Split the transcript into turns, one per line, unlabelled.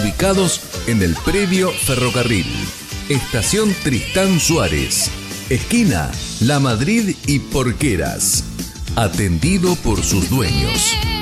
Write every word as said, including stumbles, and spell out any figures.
ubicados en el predio Ferrocarril. Estación Tristán Suárez, esquina La Madrid y Porqueras. Atendido por sus dueños.